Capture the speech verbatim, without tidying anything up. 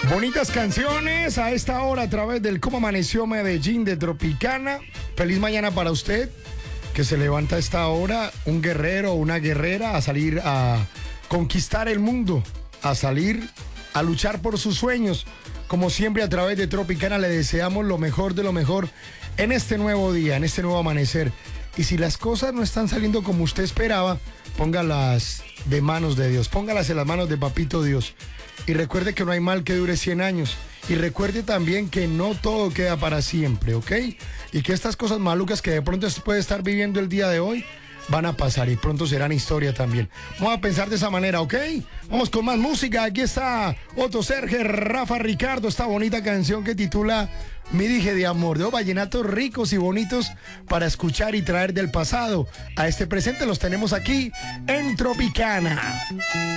Bonitas canciones a esta hora a través del Cómo Amaneció Medellín de Tropicana. Feliz mañana para usted que se levanta a esta hora, un guerrero o una guerrera a salir a conquistar el mundo, a salir a luchar por sus sueños. Como siempre, a través de Tropicana le deseamos lo mejor de lo mejor en este nuevo día, en este nuevo amanecer. Y si las cosas no están saliendo como usted esperaba, póngalas de manos de Dios, póngalas en las manos de Papito Dios. Y recuerde que no hay mal que dure cien años. Y recuerde también que no todo queda para siempre, ¿ok? Y que estas cosas malucas que de pronto puede estar viviendo el día de hoy van a pasar y pronto serán historia también. Vamos a pensar de esa manera, ¿ok? Vamos con más música. Aquí está Otto Serge, Rafa Ricardo, esta bonita canción que titula Mi Dije de Amor, de vallenatos ricos y bonitos para escuchar y traer del pasado a este presente. Los tenemos aquí en Tropicana.